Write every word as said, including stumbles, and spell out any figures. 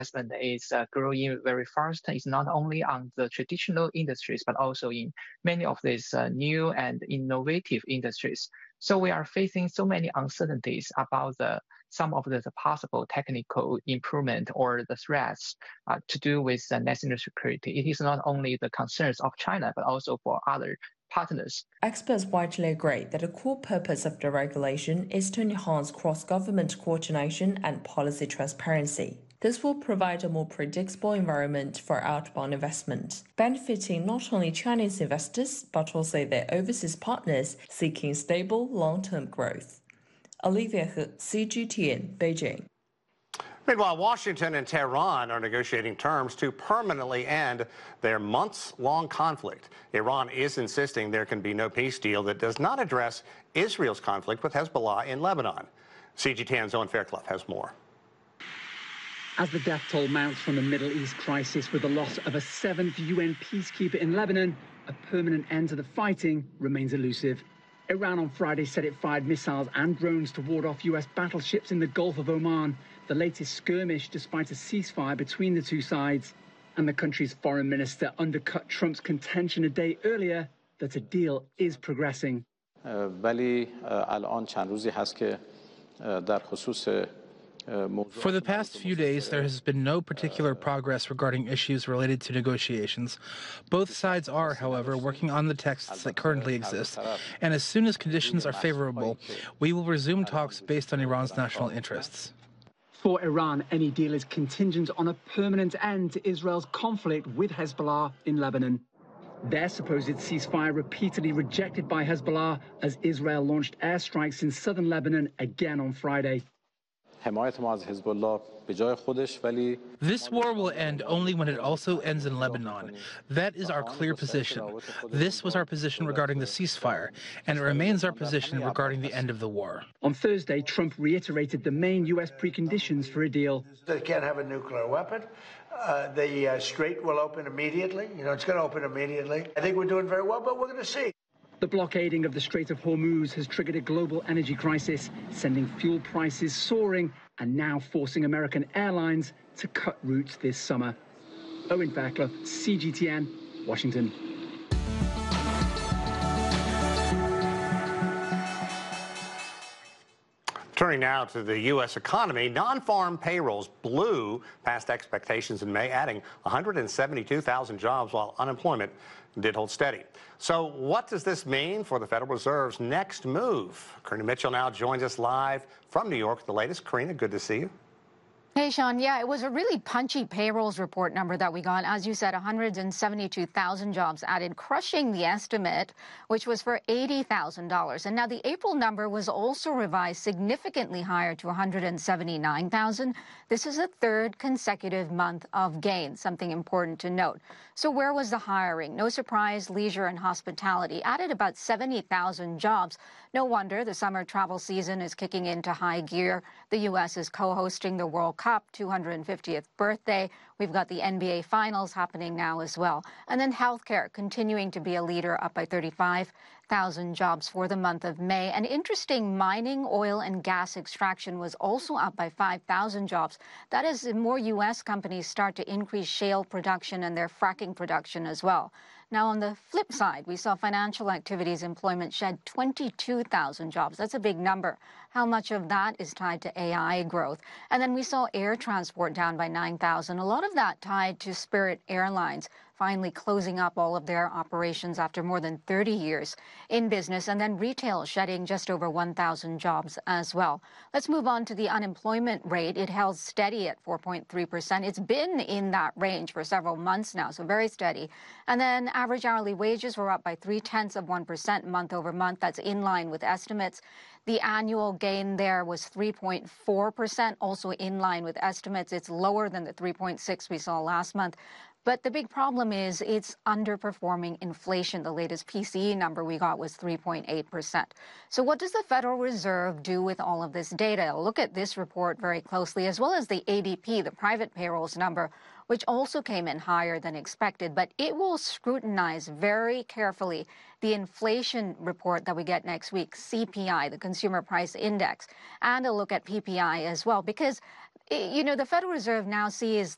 investment is uh, growing very fast. It's not only on the traditional industries, but also in many of these uh, new and innovative industries. So we are facing so many uncertainties about the some of the, the possible technical improvement or the threats uh, to do with uh, national security. It is not only the concerns of China, but also for other partners. Experts widely agree that the core purpose of the regulation is to enhance cross-government coordination and policy transparency. This will provide a more predictable environment for outbound investment, benefiting not only Chinese investors, but also their overseas partners seeking stable long-term growth. Olivia He, C G T N, Beijing. Meanwhile, Washington and Tehran are negotiating terms to permanently end their months-long conflict. Iran is insisting there can be no peace deal that does not address Israel's conflict with Hezbollah in Lebanon. C G T N's Owen Fairclough has more. As the death toll mounts from the Middle East crisis with the loss of a seventh U N peacekeeper in Lebanon, a permanent end to the fighting remains elusive. Iran on Friday said it fired missiles and drones to ward off U S battleships in the Gulf of Oman, the latest skirmish despite a ceasefire between the two sides. And the country's foreign minister undercut Trump's contention a day earlier that a deal is progressing. ولی الان چند روزی هست که در خصوص For the past few days, there has been no particular progress regarding issues related to negotiations. Both sides are, however, working on the texts that currently exist, and as soon as conditions are favorable, we will resume talks based on Iran's national interests. For Iran, any deal is contingent on a permanent end to Israel's conflict with Hezbollah in Lebanon. Their supposed ceasefire repeatedly rejected by Hezbollah as Israel launched airstrikes in southern Lebanon again on Friday. This war will end only when it also ends in Lebanon. That is our clear position. This was our position regarding the ceasefire, and it remains our position regarding the end of the war. On Thursday, Trump reiterated the main U S preconditions for a deal. They can't have a nuclear weapon. Uh, the uh, Strait will open immediately. You know, it's going to open immediately. I think we're doing very well, but we're going to see. The blockading of the Strait of Hormuz has triggered a global energy crisis, sending fuel prices soaring and now forcing American airlines to cut routes this summer. Owen Fairclough, C G T N, Washington. Turning now to the U S economy, non-farm payrolls blew past expectations in May, adding one hundred seventy-two thousand jobs while unemployment did hold steady. So what does this mean for the Federal Reserve's next move? Karina Mitchell now joins us live from New York with the latest. Karina, good to see you. Hey, Sean. Yeah, it was a really punchy payrolls report number that we got. As you said, one hundred seventy-two thousand jobs added, crushing the estimate, which was for eighty thousand dollars. And now the April number was also revised significantly higher to one hundred seventy-nine thousand. This is a third consecutive month of gain, something important to note. So where was the hiring? No surprise, leisure and hospitality added about seventy thousand jobs. No wonder the summer travel season is kicking into high gear. The U S is co-hosting the World Cup, two hundred fiftieth birthday. We've got the N B A Finals happening now as well. And then healthcare continuing to be a leader, up by thirty-five thousand jobs for the month of May. And interesting, mining, oil and gas extraction was also up by five thousand jobs. That is, more U S companies start to increase shale production and their fracking production as well. Now, on the flip side, we saw financial activities employment shed twenty-two thousand jobs. That's a big number. How much of that is tied to A I growth? And then we saw air transport down by nine thousand. A lot of that tied to Spirit Airlines finally closing up all of their operations after more than thirty years in business, and then retail shedding just over one thousand jobs as well. Let's move on to the unemployment rate. It held steady at four point three percent. It's been in that range for several months now, so very steady. And then average hourly wages were up by three-tenths of one percent month over month. That's in line with estimates. The annual gain there was three point four percent, also in line with estimates. It's lower than the three point six we saw last month. But the big problem is it's underperforming inflation. The latest P C E number we got was three point eight percent. So what does the Federal Reserve do with all of this data? Look at this report very closely, as well as the A D P, the private payrolls number, which also came in higher than expected. But it will scrutinize very carefully the inflation report that we get next week, C P I, the Consumer Price Index, and a look at P P I as well, because, you know, the Federal Reserve now sees